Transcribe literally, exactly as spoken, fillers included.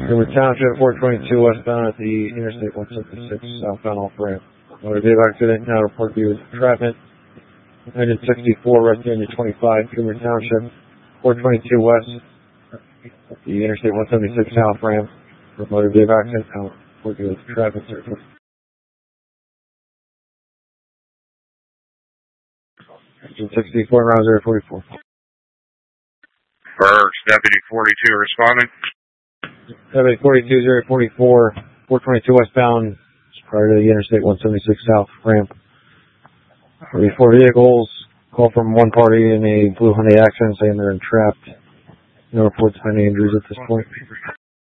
River Township, four twenty-two westbound at the Interstate one seventy-six southbound off ramp. Motor vehicle accident, now report due with entrapment. Engine sixty-four, West Virginia twenty-five, River Township, four twenty-two west at the Interstate one seventy-six south ramp. Motor vehicle accident, now report due with traffic circle. Engine sixty-four, round zero forty-four. First, Deputy forty-two responding. Deputy forty-two, zero forty-four, four twenty-two westbound, prior to the Interstate one seventy-six south ramp. Four vehicles, call from one party in a blue Hyundai Accent saying they're entrapped. No reports of any injuries at this point.